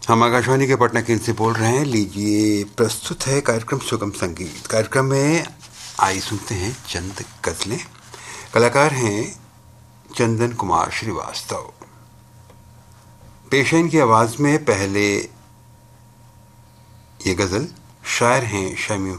हम आकाशवाणी के पटना केंद्र से बोल रहे हैं। लीजिए, प्रस्तुत है कार्यक्रम सुगम संगीत। कार्यक्रम में आई सुनते हैं चंद गजलें। कलाकार हैं चंदन कुमार श्रीवास्तव। पेश है इनकी आवाज में पहले ये गजल। शायर हैं शमीम